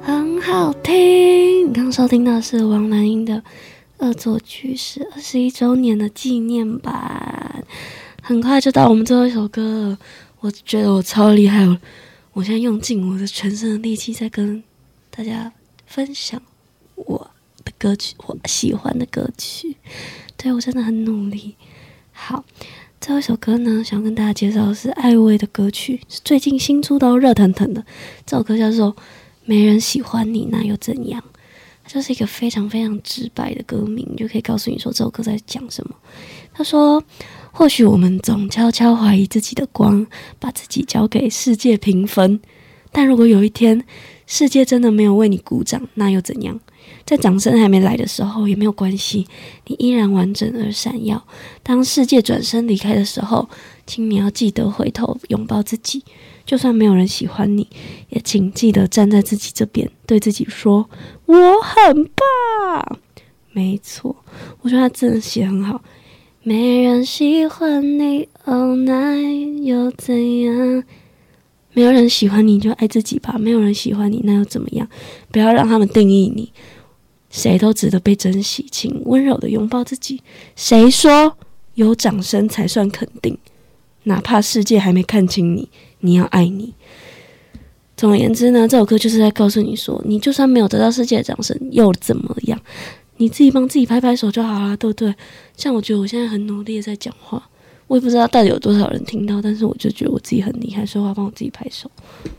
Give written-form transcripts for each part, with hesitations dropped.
很好听。刚收听到是王蓝英的《恶作剧》是21周年的纪念版，很快就到我们最后一首歌了。我觉得我超厉害，我现在用尽我的全身的力气在跟大家分享我的歌曲，我喜欢的歌曲。对，我真的很努力。好，最后一首歌呢，想跟大家介绍的是艾薇的歌曲，是最近新出到热腾腾的。这首歌叫做《没人喜欢你那又怎样》，它就是一个非常非常直白的歌名，就可以告诉你说这首歌在讲什么。他说，或许我们总悄悄怀疑自己的光，把自己交给世界评分，但如果有一天世界真的没有为你鼓掌，那又怎样？在掌声还没来的时候也没有关系，你依然完整而闪耀。当世界转身离开的时候，请你要记得回头拥抱自己，就算没有人喜欢你，也请记得站在自己这边，对自己说我很棒。没错，我觉得他真的写很好。没人喜欢你，哦，那又怎样？没有人喜欢你就爱自己吧，没有人喜欢你那又怎么样？不要让他们定义你，谁都值得被珍惜，请温柔的拥抱自己。谁说有掌声才算肯定？哪怕世界还没看清你，你要爱你。总而言之呢，这首歌就是在告诉你说，你就算没有得到世界的掌声又怎么样？你自己帮自己拍拍手就好啦，对不对？像我觉得我现在很努力的在讲话，我也不知道到底有多少人听到，但是我就觉得我自己很厉害，所以我要帮我自己拍手。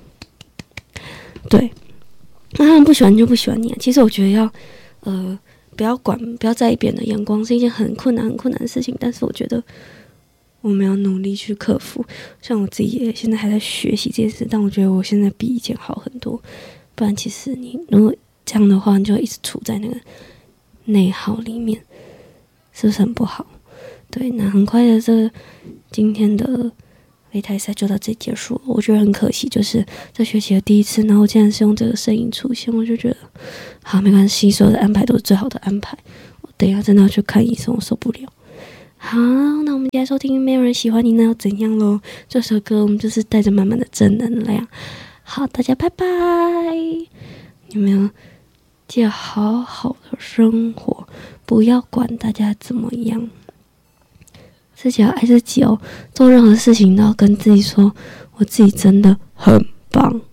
对，那他们不喜欢就不喜欢你啊。其实我觉得要不要管，不要在意别人的眼光是一件很困难的事情，但是我觉得我们要努力去克服。像我自己也现在还在学习这件事，但我觉得我现在比以前好很多。不然其实你如果这样的话，你就会一直处在那个内耗里面，是不是很不好？对，那很快的今天的擂台赛就到这里结束了。我觉得很可惜，就是这学期的第一次，然后竟然是用这个声音出现，我就觉得好，没关系，所有的安排都是最好的安排。我等一下真的要去看医生，我受不了。好，那我们接下来收听《没有人喜欢你那又怎样》咯。这首歌我们就是带着满满的正能量。好，大家拜拜。你们要记得好好的生活，不要管大家怎么样，自己要爱自己哦。做任何事情都要跟自己说，我自己真的很棒。